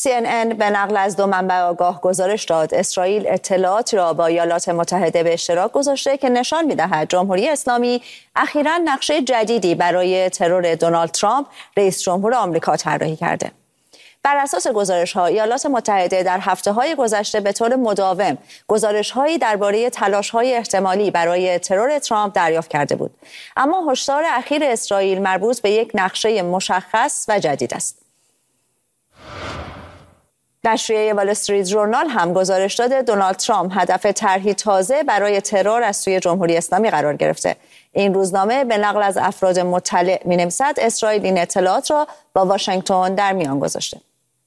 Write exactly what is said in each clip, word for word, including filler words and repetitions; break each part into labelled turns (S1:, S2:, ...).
S1: سی ان ان به نقل از دو منبع آگاه گزارش داد اسرائیل اطلاعاتی را با ایالات متحده به اشتراک گذاشته که نشان می‌دهد جمهوری اسلامی اخیراً نقشه جدیدی برای ترور دونالد ترامپ رئیس جمهور آمریکا طراحی کرده. بر اساس گزارش‌ها ایالات متحده در هفته‌های گذشته به طور مداوم گزارش‌هایی درباره تلاش‌های احتمالی برای ترور ترامپ دریافت کرده بود، اما هشدار اخیر اسرائیل مربوط به یک نقشه مشخص و جدید است. نشریه وال استریت ژورنال هم گزارش داده دونالد ترامپ هدف طرحی تازه برای ترور از سوی جمهوری اسلامی قرار گرفته. این روزنامه به نقل از افراد مطلع می‌نویسد اسرائیل این اطلاعات را با واشنگتن در میان گذاشته.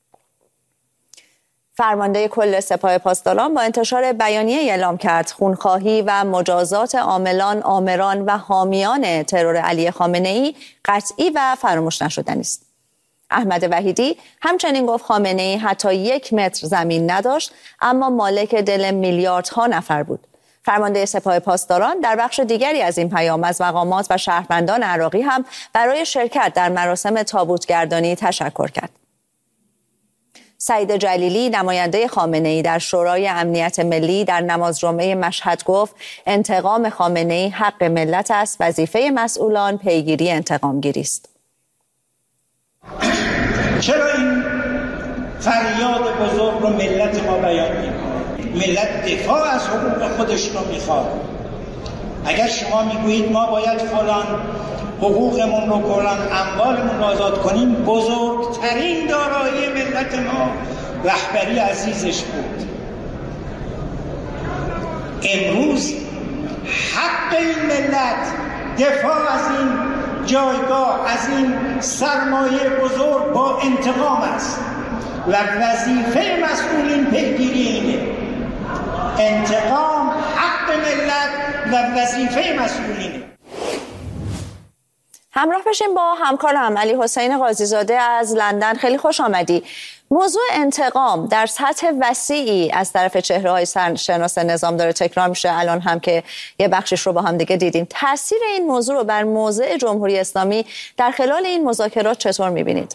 S1: فرمانده کل سپاه پاسداران با انتشار بیانیه اعلام کرد خونخواهی و مجازات عاملان، آمران و حامیان ترور علی خامنه‌ای قطعی و فراموش نشدنی است. احمد وحیدی همچنین گفت خامنه‌ای حتی یک متر زمین نداشت اما مالک دل میلیاردها نفر بود. فرمانده سپاه پاسداران در بخش دیگری از این پیام از مقامات و شهروندان عراقی هم برای شرکت در مراسم تابوتگردانی تشکر کرد. سعید جلیلی نماینده خامنه‌ای در شورای امنیت ملی در نماز جمعه مشهد گفت انتقام خامنه‌ای حق ملت است، وظیفه مسئولان پیگیری انتقام گیری است.
S2: چرا این فریاد بزرگ رو ملت ما بیان می‌کنه؟ ملت دفاع از حقوق خودش رو میخواد. اگر شما میگویید ما باید فلان حقوقمون رو فلان اموالمون رو آزاد کنیم، بزرگترین دارایی ملت ما رهبری عزیزش بود. امروز حق این ملت دفاع از این جایگاه، از این سرمایه بزرگ با انتقام است و وظیفه مسئولین پیگیری اینه. انتقام حق ملت و وظیفه مسئولینه.
S1: همراه بشیم با همکارم علی حسین قاضی‌زاده از لندن. خیلی خوش آمدی. موضوع انتقام در سطح وسیعی از طرف چهره‌های سرشناس نظام داره تکرار میشه. الان هم که یه بخشش رو با هم دیگه دیدیم. تاثیر این موضوع رو بر موضع جمهوری اسلامی در خلال این مذاکرات چطور می‌بینید؟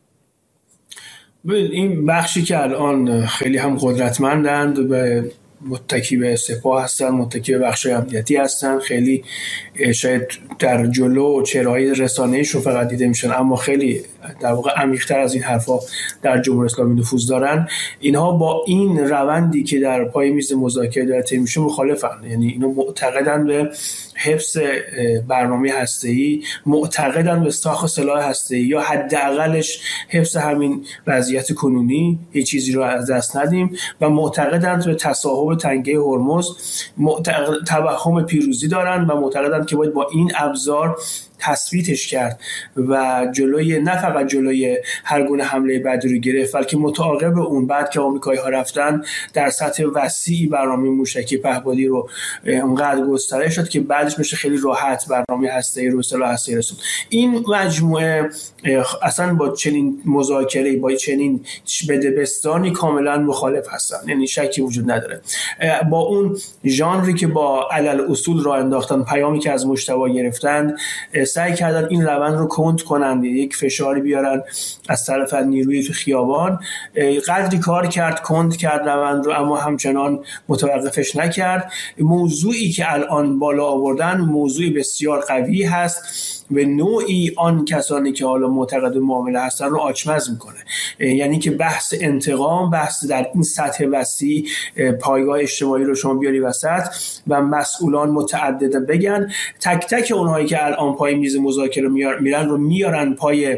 S3: این بخشی که الان خیلی هم قدرتمندند، به متکی به سپاه هستن، متکی به بخش امنیتی هستن، خیلی شاید در جلو چهره‌های رسانه‌ایشون فقط دیده میشن اما خیلی در واقع عمیق‌تر از این حرفا در جمهوری اسلامی نفوذ دارن. اینها با این روندی که در پای میز مذاکره داره طی میشه مخالفن. یعنی اینا معتقدن به حفظ برنامه هسته‌ای، معتقدن به ساخت سلاح هسته‌ای یا حداقلش حفظ همین وضعیت کنونی، هیچ چیزی رو از دست ندیم و معتقدن به تصاحب تنگه هرمز، معتقد توهم پیروزی دارن و معتقدن که باید با این ابزار تثبیتش کرد و جلوی نه فقط جلوی هر گونه حمله بعدی رو گرفت، بلکه متعاقب اون بعد که آمریکایی‌ها رفتن در سطح وسیعی برنامه موشکی پهپادی رو اونقدر گسترش داد که بعدش میشه خیلی راحت برنامه هسته‌ای رو سلاح هسته‌ای رسوند. این مجموعه اصلا با چنین مذاکره، با چنین بدبستانی کاملا مخالف هستن، یعنی شکی وجود نداره. با اون ژانری که با علل اصول راه انداختن، پیامی که از مجتبی گرفتن، سعی کردن این روند رو کند کنند، یک فشاری بیارن از طرف نیروی تو خیابان. قدری کار کرد، کند کرد روند رو، اما همچنان متوقفش نکرد. موضوعی که الان بالا آوردن موضوعی بسیار قوی هست به نوعی آن کسانی که حالا معتقد معامله هستن رو آچمز میکنه. یعنی که بحث انتقام، بحث در این سطح وسیع، پایگاه اجتماعی رو شما بیاری وسط و مسئولان متعدد بگن، تک تک اونهایی که الان پای میز مذاکره میرن رو میارن پای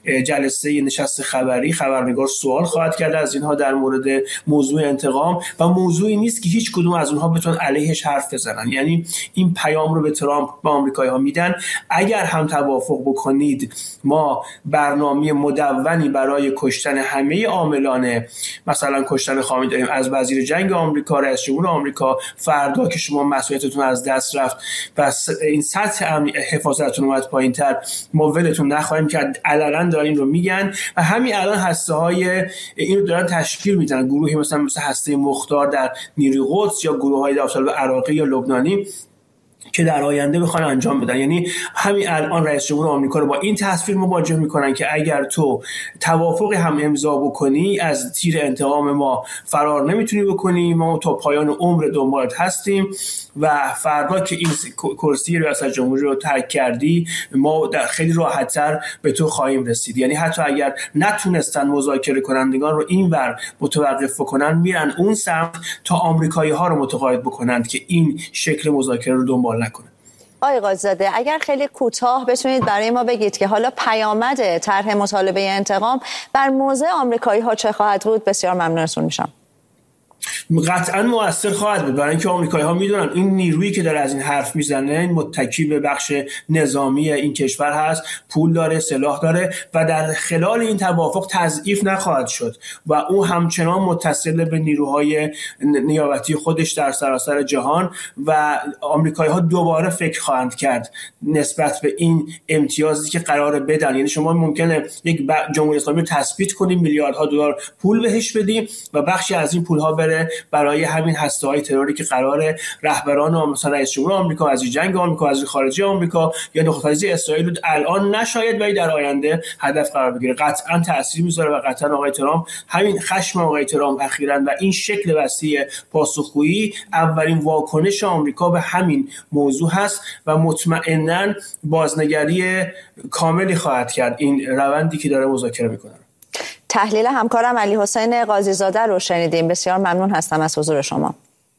S3: جلسه نشست خبری. خبرنگار سوال خواهد کرد از اینها در مورد موضوع انتقام و موضوعی نیست که هیچ کدوم از اونها بتونن علیهش حرف بزنن. یعنی این پیام رو به ترامپ و آمریکایی‌ها میدن اگر هم توافق بکنید ما برنامه مدونی برای کشتن همه عاملان مثلا کشتن خامنه‌ای داریم، از وزیر جنگ آمریکا، رئیس جمهور آمریکا، فردا که شما مسئولیتتون از دست رفت و این سطح حفاظتتون اومد پایین‌تر ما ولتون نخواهیم کرد. علنا دارن این رو میگن و همین الان هسته‌های اینو دارن تشکیل میدن، گروهی مثلا مثل هسته مختار در نیروی قدس یا گروه‌های داخل عراقی یا لبنانی که در آینده بخوان انجام بدن. یعنی همین الان رئیس جمهور آمریکا رو با این تصویر مواجه میکنن که اگر تو توافق هم امضا بکنی از تیر انتقام ما فرار نمیتونی بکنی، ما تا پایان عمر دنبالت هستیم و فردا که این کرسی ریاست جمهوری رو ترک کردی ما در خیلی راحت‌تر به تو خواهیم رسید. یعنی حتی اگر نتونستن مذاکره کنندگان رو اینور متوقف بکنن میرن اون سمت تا آمریکایی‌ها رو متقاعد بکنند که این شکل مذاکره رو دنبال نکنه.
S1: آقای قاضی‌زاده اگر خیلی کوتاه بتونید برای ما بگید که حالا پیامد طرح مطالبه انتقام بر موضع آمریکایی‌ها چه خواهد بود، بسیار ممنونتون میشم.
S3: قطعا مؤثر خواهد بود، برای اینکه آمریکایی‌ها میدونن این نیرویی که داره از این حرف میزنه این متکی به بخش نظامی این کشور هست، پول داره، سلاح داره و در خلال این توافق تضعیف نخواهد شد و او همچنان متصل به نیروهای نیابتی خودش در سراسر جهان و آمریکایی‌ها دوباره فکر خواهند کرد نسبت به این امتیازی که قراره بدن. یعنی شما ممکنه یک جمهوری اسلامی رو تثبیت کنیم، میلیاردها دلار پول بهش بدیم و بخشی از این پول‌ها بره برای همین هسته‌های تروری که قراره رهبران مثلا رئیس جمهور آمریکا، وزیر جنگ آمریکا، وزیر خارجه آمریکا یا نخست وزیر اسرائیل الان نشاید ولی در آینده هدف قرار بگیره. قطعا تأثیر میذاره و قطعا آقای ترامپ همین خشم آقای ترامپ اخیراً و این شکل وسیع پاسخگویی اولین واکنش آمریکا به همین موضوع هست و مطمئناً بازنگری کاملی خواهد کرد این روندی که داره مذاکره میکنه.
S1: تحلیل همکارم علی حسین قاضی‌زاده رو شنیدیم. بسیار ممنون هستم از حضور شما.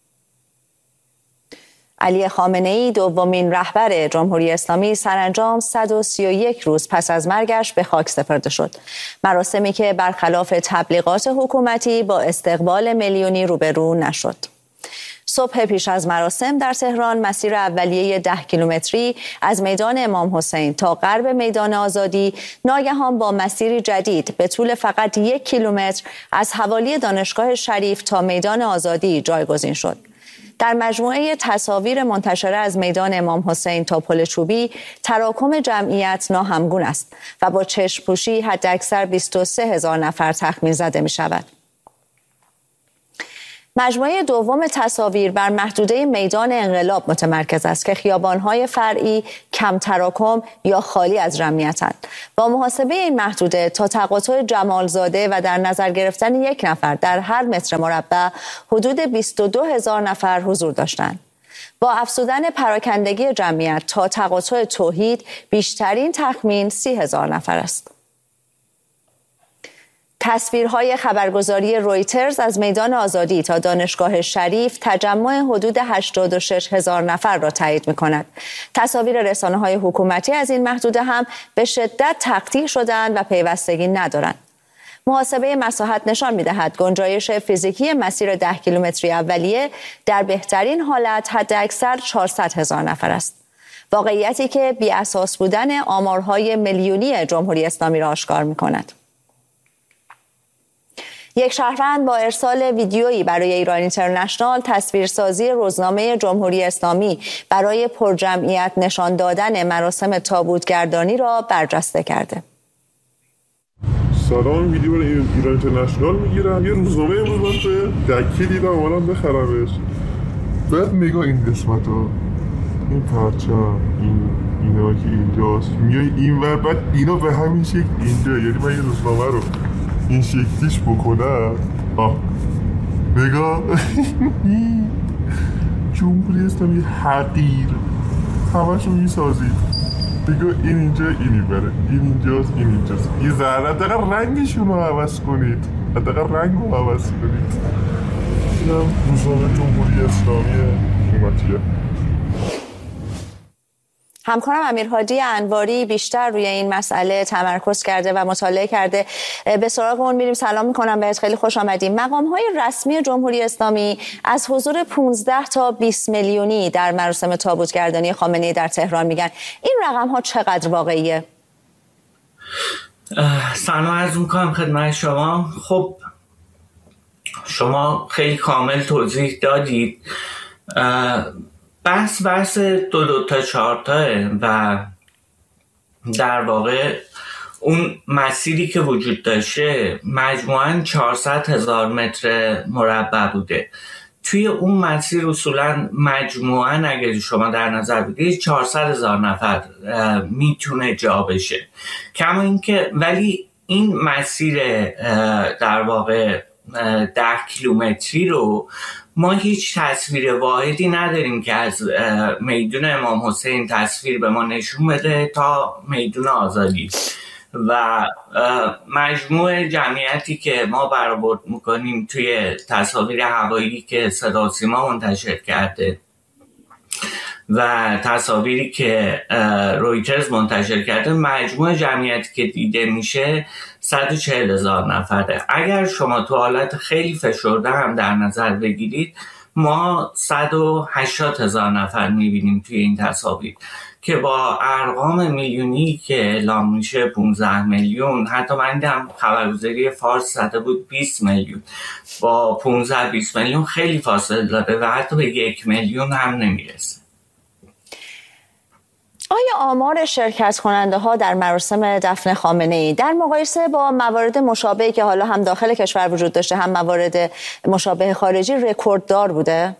S1: علی خامنه‌ای دومین رهبر جمهوری اسلامی سرانجام صد و سی و یک روز پس از مرگش به خاک سپرده شد. مراسمی که برخلاف تبلیغات حکومتی با استقبال میلیونی روبرو نشد. صبح پیش از مراسم در تهران مسیر اولیه ده کیلومتری از میدان امام حسین تا غرب میدان آزادی ناگهان با مسیری جدید به طول فقط یک کیلومتر از حوالی دانشگاه شریف تا میدان آزادی جایگزین شد. در مجموعه تصاویر منتشره از میدان امام حسین تا پل چوبی تراکم جمعیت ناهمگون است و با چشم پوشی حداکثر بیست و سه هزار نفر تخمین زده می شود. مجموعه دوم تصاویر بر محدوده میدان انقلاب متمرکز است که خیابان‌های فرعی کم تراکم یا خالی از جمعیتند. با محاسبه این محدوده تا تقاطع جمالزاده و در نظر گرفتن یک نفر در هر متر مربع حدود بیست و دو هزار نفر حضور داشتند. با افزودن پراکندگی جمعیت تا تقاطع توحید بیشترین تخمین سی هزار نفر است. تصویرهای خبرگزاری رویترز از میدان آزادی تا دانشگاه شریف تجمع حدود هشتاد و شش هزار نفر را تایید می‌کند. تصاویر رسانه‌های حکومتی از این محدوده هم به شدت تقطیع شدند و پیوستگی ندارند. محاسبه مساحت نشان می‌دهد گنجایش فیزیکی مسیر ده کیلومتری اولیه در بهترین حالت حداکثر چهارصد هزار نفر است. واقعیتی که بی اساس بودن آمارهای میلیونی جمهوری اسلامی را آشکار می‌کند. یک شهروند با ارسال ویدیویی برای ایران اینترنشنال تصویرسازی روزنامه جمهوری اسلامی برای پرجمعیت نشان دادن مراسم تابوتگردانی را برجسته کرده.
S4: سلام، ویدیو رو ایران اینترنشنال میگیرم. یه روزنامه امروز به دکی دیدم اومدم بخرمش. بعد نگاه این قسمت ها، این پرچم، این اینا که اینجاست میای این ور، بعد اینا به همین شکل اینجا. یعنی من یه روزنامه رو این شکلیش بکنم، آه نگاه جمهوری اسلامی حقیر همشو میسازید. نگاه این اینجا، این بره، این اینجاست، این اینجاست. یه ذره دقیقا رنگشون رو عوض کنید، دقیقا رنگ رو عوض کنید. اینم روزنامه جمهوری اسلامی حکومتیه.
S1: همکارم امیرهادی انواری بیشتر روی این مسئله تمرکز کرده و مطالعه کرده. به سراغ اون میریم. سلام میکنم بهت، خیلی خوش آمدیم. مقام‌های رسمی جمهوری اسلامی از حضور پانزده تا بیست میلیونی در مراسم تابوتگردانی خامنه‌ای در تهران میگن. این رقم‌ها چقدر واقعیه؟
S5: سلام عرض میکنم خدمت شما. خب شما خیلی کامل توضیح دادید. بحث بحث دو دو تا چهار تاه و در واقع اون مسیری که وجود داشته مجموعاً چهارصد هزار متر مربع بوده. توی اون مسیر اصولا مجموعاً اگر شما در نظر بگیرید چهارصد هزار نفر میتونه جا بشه. کما اینکه ولی این مسیر در واقع ده کیلومتری رو ما هیچ تصویر واحدی نداریم که از میدون امام حسین تصویر به ما نشون بده تا میدون آزادی و مجموع جمعیتی که ما برآورد میکنیم توی تصاویر هوایی که صدا و سیما منتشر کرده و تصاویری که رویترز منتشر کرده، مجموع جمعیتی که دیده میشه صد و چهل هزار نفره. اگر شما تو حالت خیلی فشرده هم در نظر بگیرید، ما صد و هشتاد هزار نفر میبینیم توی این تصاویر که با ارقام میلیونی که اعلام میشه پانزده میلیون، حتی من دیدم خبرگزاری فارس زده بود بیست میلیون، با پانزده بیست میلیون خیلی فاصله داره و حتی به یک میلیون هم نمیرسه.
S1: آیا آمار شرکت کننده ها در مراسم دفن خامنه ای در مقایسه با موارد مشابهی که حالا هم داخل کشور وجود داشته هم موارد مشابه خارجی رکورددار بوده؟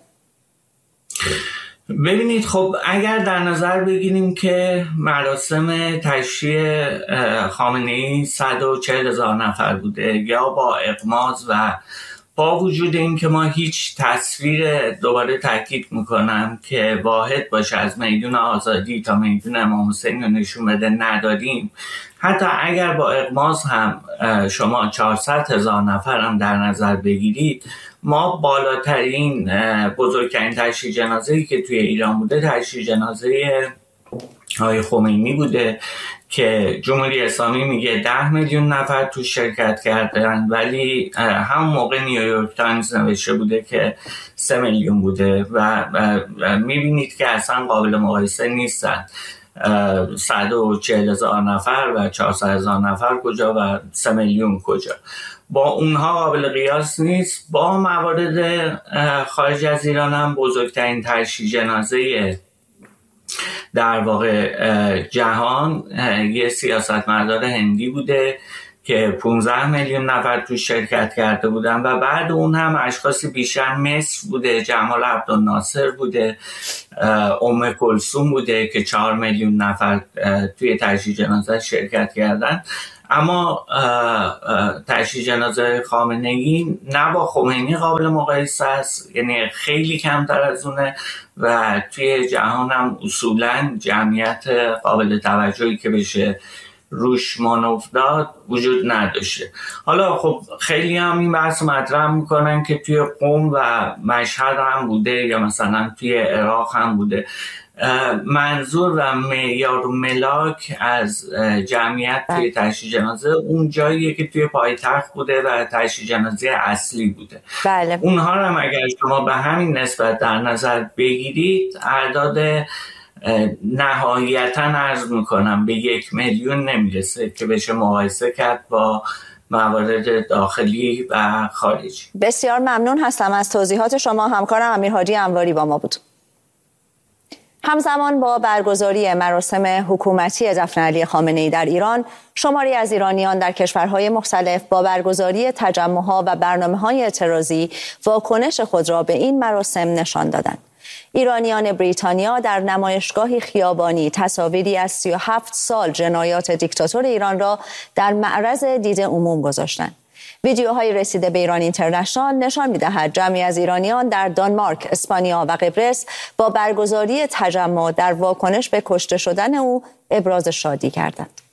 S5: ببینید، خب اگر در نظر بگیریم که مراسم تشییع خامنه ای صد و چهل هزار نفر بوده یا با اغماض و با وجود این که ما هیچ تصویر، دوباره تاکید میکنم، که واحد باشه از میدون آزادی تا میدون امام حسین رو نشون بده نداریم، حتی اگر با اغماض هم شما چهارصد هزار نفر هم در نظر بگیرید، ما بالاترین بزرگترین تشییع جنازه‌ای که توی ایران بوده تشییع جنازه آقای خمینی بوده که جمهوری اسلامی میگه ده میلیون نفر تو شرکت کردن، ولی همون موقع نیویورک تایمز نوشته بوده که سه میلیون بوده و میبینید که اصلا قابل مقایسه نیستن. صد و چهل هزار نفر و چهارصد هزار نفر کجا و سه میلیون کجا، با اونها قابل قیاس نیست. با موارد خارج از ایران هم بزرگترین تشییع جنازه در واقع جهان یه سیاستمدار هندی بوده که پانزده میلیون نفر توش شرکت کرده بودن و بعد اون هم اشخاصی بیشتر مصر بوده، جمال عبدالناصر بوده، ام کلثوم بوده که چهار میلیون نفر توی تشییع جنازه شرکت کردن. اما تشییع جنازه خامنه ای نه با خمینی قابل مقایسه است، یعنی خیلی کمتر از اونه و توی جهان هم اصولا جمعیت قابل توجهی که بشه روش مانور داد وجود نداشته. حالا خب خیلی هم این بحث مطرح میکنن که توی قم و مشهد هم بوده یا مثلا توی عراق هم بوده. منظور و معیار و ملاک از جمعیت توی تشییع جنازه اون جاییه که توی پایتخت بوده و تشییع جنازه اصلی بوده.
S1: بله.
S5: اونها رو هم اگر شما به همین نسبت در نظر بگیرید، اعداد نهایتا عرض میکنم به یک میلیون نمیرسه که بشه مقایسه کرد با موارد داخلی و خارجی.
S1: بسیار ممنون هستم از توضیحات شما. همکارم امیرحاجی انواری با ما بود. همزمان با برگزاری مراسم حکومتی دفن علی خامنه ای در ایران، شماری از ایرانیان در کشورهای مختلف با برگزاری تجمع‌ها و برنامه‌های اعتراضی واکنش خود را به این مراسم نشان دادند. ایرانیان بریتانیا در نمایشگاهی خیابانی تصاویری از سی و هفت سال جنایات دیکتاتور ایران را در معرض دید عموم گذاشتند. ویدیوهای رسیده به ایران اینترنشنال نشان می‌دهد جمعی از ایرانیان در دانمارک، اسپانیا و قبرس با برگزاری تجمع در واکنش به کشته شدن او ابراز شادی کردند.